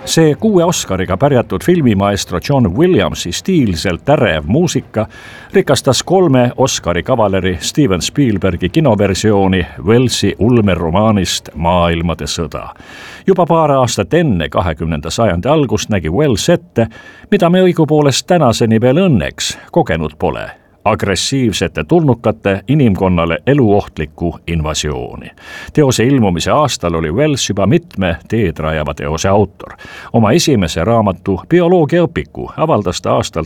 See 6 Oscariga pärjatud filmimaestro John Williamsi stiilselt ärev muusika rikastas 3 Oscari kavaleri Steven Spielbergi kinoversiooni Wellsi ulmeromaanist Maailmade sõda. Juba paar aastat enne 20. sajandi algust nägi Wells ette, mida me õigupoolest tänaseni veel õnneks kogenud pole. Agressiivsete tulnukate inimkonnale eluohtlikku invasiooni. Teose ilmumise aastal oli Wells juba mitme teed rajava teose autor. Oma esimese raamatu bioloogiaõpiku avaldas ta aastal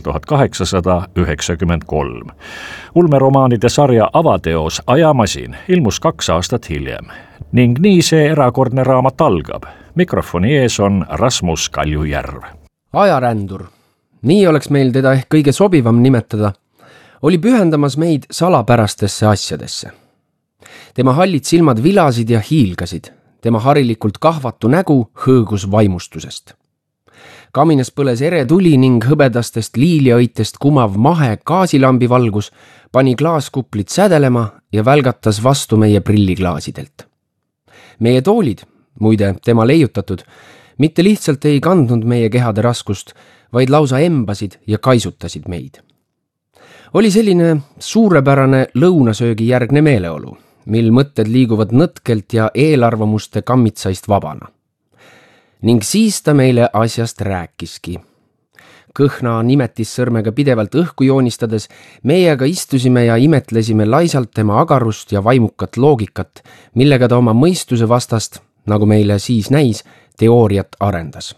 1893. Ulmeromaanide sarja avateos Ajamasin ilmus 2 aastat hiljem. Ning nii see erakordne raamat algab. Mikrofoni ees on Rasmus Kaljujärv. Ajarändur, nii oleks meil teda ehk kõige sobivam nimetada, oli pühendamas meid salapärastesse asjadesse. Tema hallid silmad vilasid ja hiilgasid, tema harilikult kahvatu nägu hõõgus vaimustusest. Kaminas põles ere tuli ning hõbedastest liiliaitest kumav mahe gaasilambi valgus pani klaaskuplit sädelema ja välgatas vastu meie prilliklaasidelt. Meie toolid, muide tema leiutatud, mitte lihtsalt ei kandnud meie kehade raskust, vaid lausa embasid ja kaisutasid meid. Oli selline suurepärane lõunasöögi järgne meeleolu, mil mõtted liiguvad nõtkelt ja eelarvamuste kammitsaist vabana. Ning siis ta meile asjast rääkiski. Kõhna nimetissõrmega pidevalt õhku joonistades meiega istusime ja imetlesime laisalt tema agarust ja vaimukat loogikat, millega ta oma mõistuse vastast, nagu meile siis näis, teooriat arendas.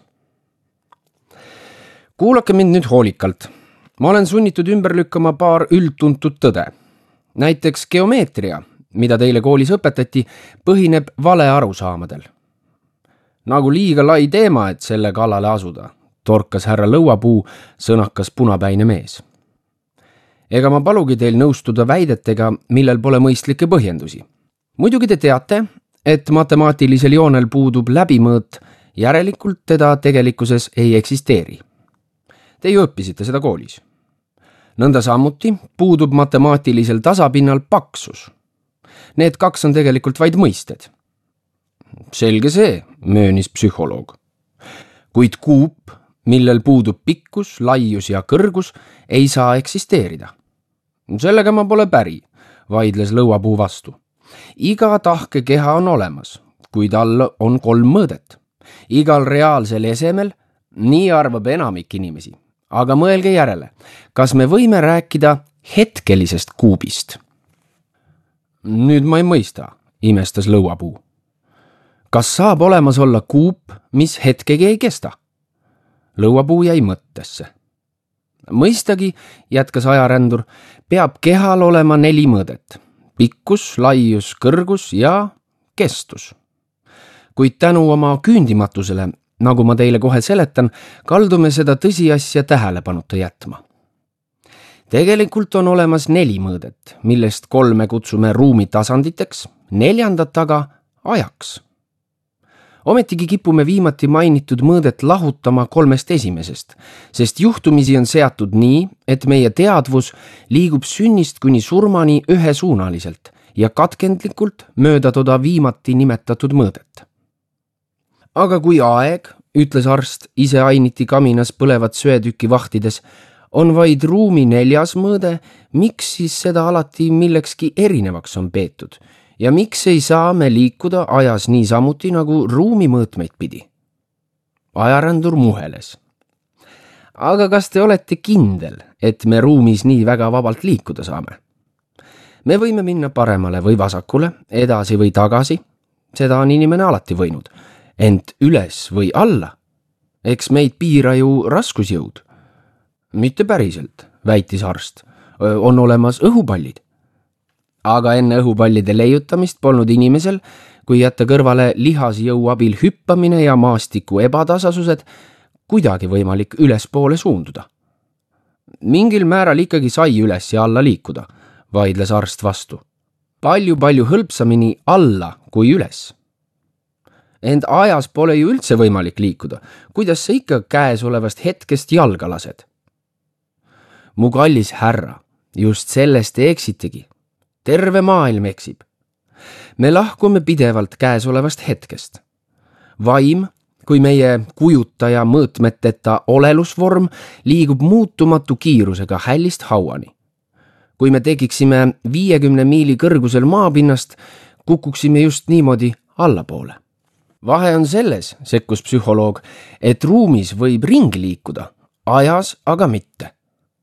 Kuulake mind nüüd hoolikalt. Ma olen sunnitud ümber lükkama paar üldtuntud tõde. Näiteks geomeetria, mida teile koolis õpetati, põhineb vale arusaamadel. Nagu liiga lai teema, et selle kallale asuda, torkas härra Lõuapuu, sõnakas punapäine mees. Ega ma palugi teil nõustuda väidetega, millel pole mõistlikke põhjendusi. Muidugi te teate, et matemaatilisel joonel puudub läbimõõt, järelikult teda tegelikkuses ei eksisteeri. Te ju õppisite seda koolis. Nõnda samuti puudub matemaatilisel tasapinnal paksus. Need 2 on tegelikult vaid mõisted. Selge see, möönis psühholoog. Kuid kuup, millel puudub pikkus, laius ja kõrgus, ei saa eksisteerida. Sellega ma pole päri, vaidles Lõuapuu vastu. Iga tahke keha on olemas, kuid all on 3 mõõdet. Igal reaalsel esemel, nii arvab enamik inimesi. Aga mõelge järele, kas me võime rääkida hetkelisest kuubist? Nüüd ma ei mõista, imestas Lõuapuu. Kas saab olemas olla kuup, mis hetkegi ei kesta? Lõuapuu jäi mõttesse. Mõistagi, jätkas ajarändur, peab kehal olema 4 mõõdet. Pikkus, laius, kõrgus ja kestus. Kuid tänu oma küündimatusele, nagu ma teile kohe seletan, kaldume seda tõsiasja tähelepanuta jätma. Tegelikult on olemas 4 mõõdet, millest 3 kutsume ruumi tasanditeks, 4. aga ajaks. Ometigi kipume viimati mainitud mõõdet lahutama 3 esimesest, sest juhtumisi on seatud nii, et meie teadvus liigub sünnist kuni surmani ühesuunaliselt ja katkendlikult mööda toda viimati nimetatud mõõdet. Aga kui aeg, ütles arst ise ainiti kaminas põlevat söetükki vahtides, on vaid ruumi 4. mõõde, miks siis seda alati millekski erinevaks on peetud ja miks ei saa me liikuda ajas nii samuti nagu ruumi mõõtmeid pidi? Ajarändur muheles. Aga kas te olete kindel, et me ruumis nii väga vabalt liikuda saame? Me võime minna paremale või vasakule, edasi või tagasi, seda on inimene alati võinud. Ent üles või alla, eks meid piira ju raskusjõud. Mitte päriselt, väitis arst, on olemas õhupallid. Aga enne õhupallide leiutamist polnud inimesel, kui jätta kõrvale lihasjõu abil hüppamine ja maastiku ebatasasused, kuidagi võimalik ülespoole suunduda. Mingil määral ikkagi sai üles ja alla liikuda, vaidles arst vastu. Palju hõlpsamini alla kui üles. Ent ajas pole ju üldse võimalik liikuda. Kuidas sa ikka käesolevast hetkest jalga lased? Mu kallis härra, just sellest te eksitegi. Terve maailm eksib. Me lahkume pidevalt käesolevast hetkest. Vaim, kui meie kujutaja mõõtmeteta olelusvorm liigub muutumatu kiirusega hällist hauani. Kui me tegiksime 50 miili kõrgusel maapinnast, kukuksime just niimoodi allapoole. Vahe on selles, sekkus psühholoog, et ruumis võib ring liikuda, ajas aga mitte.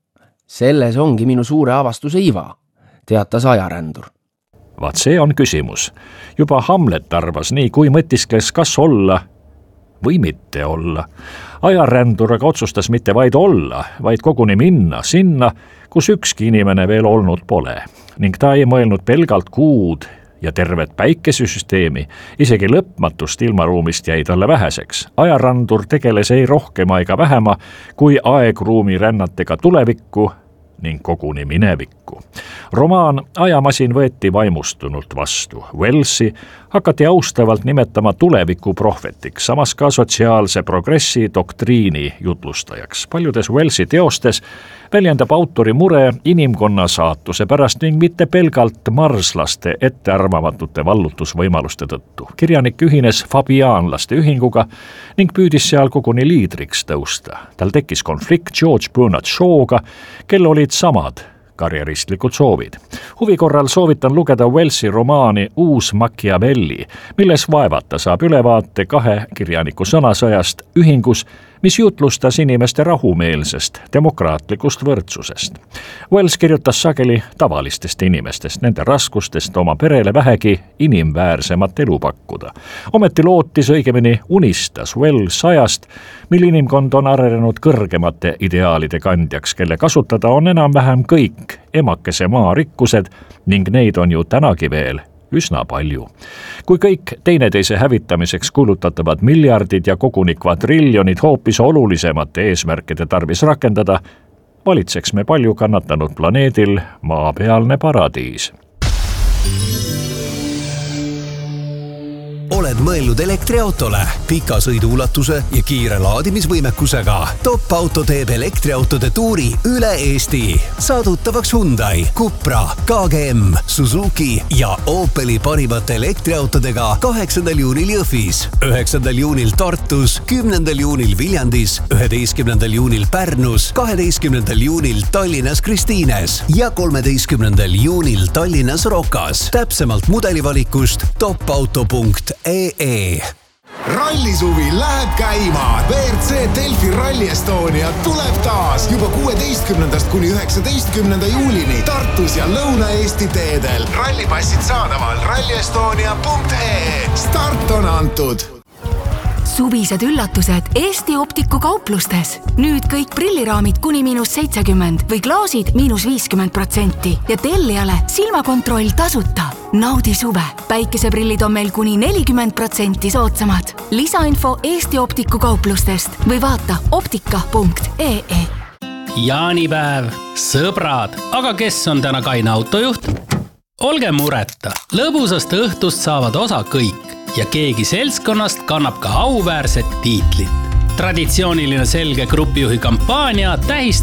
Selles ongi minu suure avastuse iva, teatas ajarändur. Vaat see on küsimus. Juba Hamlet arvas nii, kui mõtiskles kas olla või mitte olla. Ajarändur aga otsustas mitte vaid olla, vaid koguni minna sinna, kus ükski inimene veel olnud pole. Ning ta ei mõelnud pelgalt kuud ja tervet päikesesüsteemi, isegi lõpmatust ilmaruumist jäi talle väheseks. Ajarandur tegeles ei rohkema ega vähema kui aegruumi rännatega tulevikku ning koguni minevikku. Romaan Ajamasin võeti vaimustunult vastu. Wellsi hakati austavalt nimetama tuleviku prohvetiks, samas ka sotsiaalse progressi doktriini jutlustajaks. Paljudes Wellsi teostes väljendab autori mure inimkonna saatuse pärast ning mitte pelgalt marslaste ettearvamatute vallutusvõimaluste tõttu. Kirjanik ühines fabiaanlaste ühinguga ning püüdis seal koguni liidriks tõusta. Tal tekkis konflikt George Bernard Shaw'ga, kel olid samad karjeristlikud soovid. Huvi korral soovitan lugeda Wellsi romaani Uus Machiavelli, milles vaevata saab ülevaate 2 kirjaniku sõnasõjast ühingus, mis jutlustas inimeste rahumeelsest, demokraatlikust võrdsusest. Wells kirjutas sageli tavalistest inimestest, nende raskustest oma perele vähegi inimväärsemat elu pakkuda. Ometi lootis, õigemini unistas Wells ajast, mil inimkond on arenenud kõrgemate ideaalide kandjaks, kelle kasutada on enam-vähem kõik emakese maa rikkused ning neid on ju tänagi veel üsna palju. Kui kõik teineteise hävitamiseks kulutatavad miljardid ja koguni kvadriljonid hoopis olulisemate eesmärkide tarvis rakendada, valitseks me palju kannatanud planeedil maapealne paradiis. Oled mõelnud elektriautole, pika sõiduulatuse ja kiire laadimisvõimekusega. Top Auto teeb elektriautode tuuri üle Eesti. Saadutavaks Hyundai, Cupra, KGM, Suzuki ja Opeli parimate elektriautodega 8. juunil Jõhvis, 9. juunil Tartus, 10. juunil Viljandis, 11. juunil Pärnus, 12. juunil Tallinnas Kristiines ja 13. juunil Tallinnas Rokas. Täpsemalt mudelivalikust topauto.ee. Rallisuvi läheb käima. WRC Delfi Rally Estonia tuleb taas juba 16. kuni 19. juulini Tartus ja Lõuna-Eesti teedel. Rallipassid saadaval rallyestonia.ee. Start on antud. Suvised üllatused Eesti Optiku kauplustes. Nüüd kõik prilliraamid kuni -70% või klaasid -50% ja tellijale silmakontroll tasuta. Naudi suve. Päikeseprillid on meil kuni 40% soodsamad. Lisainfo Eesti Optiku kauplustest või vaata optika.ee. Jaanipäev, sõbrad, aga kes on täna kaine autojuht? Olge mureta, lõbusast õhtust saavad osa kõik ja keegi seltskonnast kannab ka auväärset tiitlit. Traditsiooniline selge grupijuhi kampaania tähistab